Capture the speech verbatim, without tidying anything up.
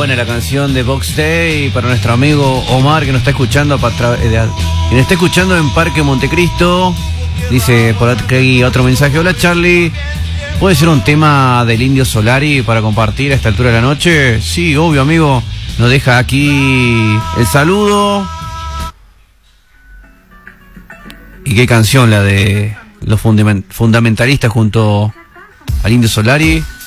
buena la canción de Box Day para nuestro amigo Omar que nos está escuchando para tra- eh, de- que nos está escuchando en Parque Montecristo. Dice por aquí otro mensaje: hola Charlie, ¿puede ser un tema del Indio Solari para compartir a esta altura de la noche? Sí, obvio, amigo. Nos deja aquí el saludo. ¿Y qué canción? La de los fundament- fundamentalistas junto al Indio Solari.